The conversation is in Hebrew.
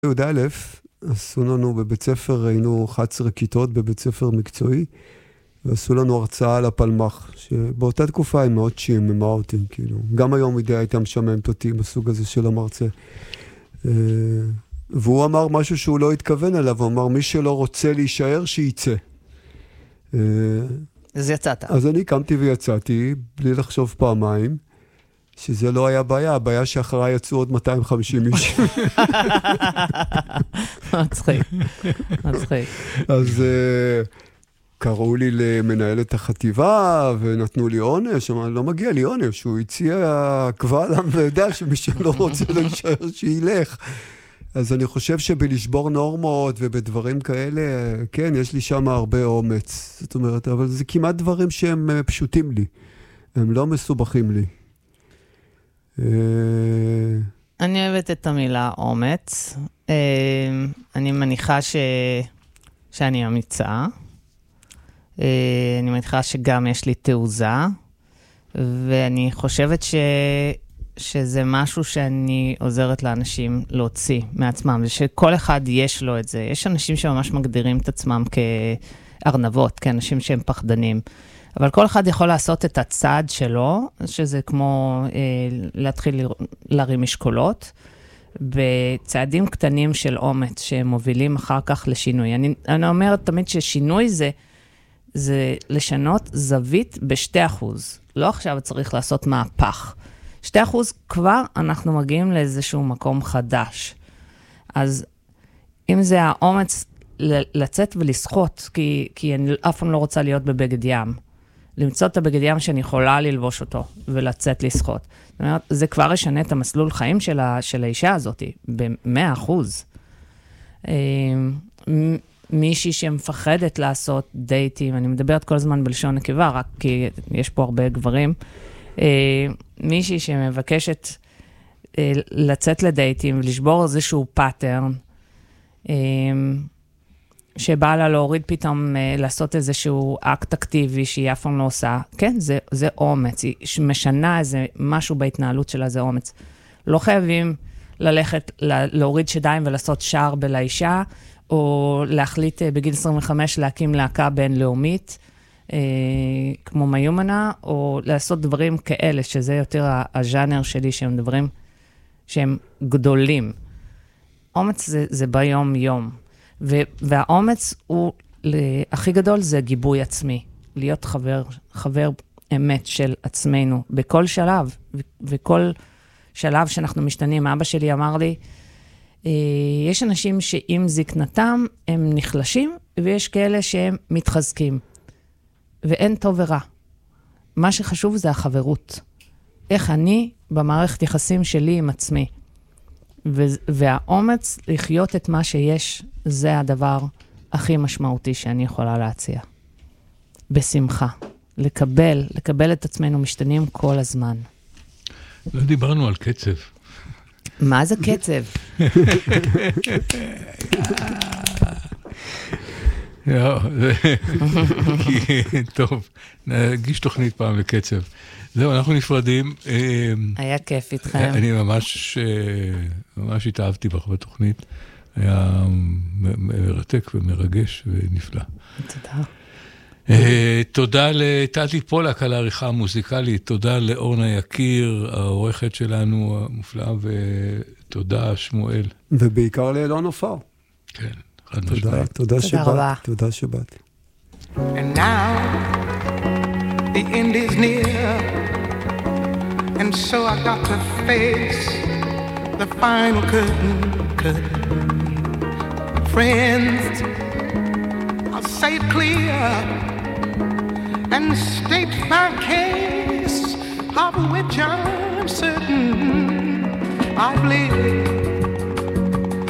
יהודה א', עשו לנו בבית ספר, היינו 11 כיתות בבית ספר מקצועי, ועשו לנו הרצאה על הפלמח, שבאותה תקופה הם מאוד שיממה אותי, כאילו. גם היום ידע הייתה משממת אותי בסוג הזה של המרצה. והוא אמר משהו שהוא לא התכוון אליו, הוא אמר, מי שלא רוצה להישאר, שייצא. אז יצאת. אז אני קמתי ויצאתי, בלי לחשוב פעמיים, שזה לא היה בעיה, הבעיה שאחריי יצאו עוד 250 איש. מצחיק, מצחיק. אז קראו לי למנהלת החטיבה, ונתנו לי עונש, אמרו, לא מגיע לי עונש, הוא הציע קבל עם וידע שמי שלא רוצה להישאר שילך. אז אני חושב שבלשבור נורמות ובדברים כאלה, כן, יש לי שם הרבה אומץ. זאת אומרת, אבל זה כמעט דברים שהם פשוטים לי. הם לא מסובכים לי. אני אוהבת את המילה אומץ. אני מניחה שאני אמיצה. אני מניחה שגם יש לי תעוזה. ואני חושבת שזה משהו שאני עוזרת לאנשים להוציא מעצמם, ושכל אחד יש לו את זה. יש אנשים שממש מגדירים את עצמם כארנבות, כאנשים שהם פחדנים. אבל כל אחד יכול לעשות את הצעד שלו, שזה כמו להתחיל להרים משקולות, בצעדים קטנים של אומץ, שמובילים אחר כך לשינוי. אני אומרת תמיד ששינוי זה לשנות זווית ב2%. לא עכשיו צריך לעשות מהפך. 2% כבר אנחנו מגיעים לאיזשהו מקום חדש. אז אם זה האומץ לצאת ולשחות, כי אני אף פעם לא רוצה להיות בבגד ים, למצוא את הבגד ים שאני יכולה ללבוש אותו, ולצאת לשחות. זאת אומרת, זה כבר ישנה את המסלול חיים של האישה הזאת, ב100%. מישהי שמפחדת לעשות דייטים, אני מדברת כל הזמן בלשון נקבה, רק כי יש פה הרבה גברים, מישהי שמבקשת לצאת לדייטים ולשבור איזשהו פאטרן, שבא לה להוריד פתאום, לעשות איזשהו אקט אקטיבי שהיא אף פעם לא עושה. כן, זה אומץ. היא משנה איזה משהו בהתנהלות שלה, זה אומץ. לא חייבים ללכת, להוריד שדיים ולעשות שער בלאישה, או להחליט בגיל 25 להקים להקה בינלאומית, כמו מיומנה, או לעשות דברים כאלה, שזה יותר הז'אנר שלי, שהם דברים שהם גדולים. אומץ זה ביום יום. והאומץ הוא, הכי גדול זה גיבוי עצמי. להיות חבר אמת של עצמנו, בכל שלב, וכל שלב שאנחנו משתנים. אבא שלי אמר לי, יש אנשים שעם זקנתם הם נחלשים, ויש כאלה שהם מתחזקים. ואין טוב ורע. מה שחשוב זה החברות. איך אני במערכת יחסים שלי עם עצמי. והאומץ לחיות את מה שיש, זה הדבר הכי משמעותי שאני יכולה להציע. בשמחה. לקבל את עצמנו משתנים כל הזמן. לא דיברנו על קצב. מה זה קצב? טוב, נגיש תוכנית פעם לקצב. זהו, אנחנו נפרדים. היה כיף איתכם. אני ממש התאהבתי בך בתוכנית. היה מרתק ומרגש ונפלא. תודה. תודה לטלי פולק על העריכה המוזיקלית, תודה לאורנה יקיר, העורכת שלנו המופלאה, ותודה שמואל. ובעיקר לאלון עופר. כן, חד משמעית. תודה שבאת. תודה שבאת. And now the end is near, and so I got to face the final curtain. Friends, I'll say it clear and state my case, of which I'm certain I've lived